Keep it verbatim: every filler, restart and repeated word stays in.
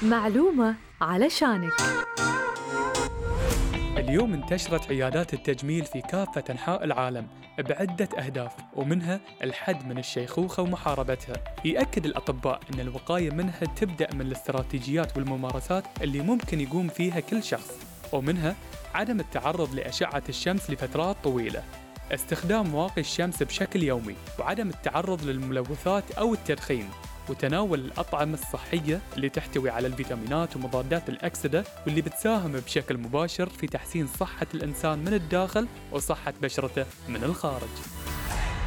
معلومة علشانك. اليوم انتشرت عيادات التجميل في كافة أنحاء العالم بعدة أهداف، ومنها الحد من الشيخوخة ومحاربتها. يأكد الأطباء أن الوقاية منها تبدأ من الاستراتيجيات والممارسات اللي ممكن يقوم فيها كل شخص، ومنها عدم التعرض لأشعة الشمس لفترات طويلة، استخدام واقي الشمس بشكل يومي، وعدم التعرض للملوثات أو التدخين، وتناول الأطعمة الصحية اللي تحتوي على الفيتامينات ومضادات الأكسدة، واللي بتساهم بشكل مباشر في تحسين صحة الإنسان من الداخل وصحة بشرته من الخارج.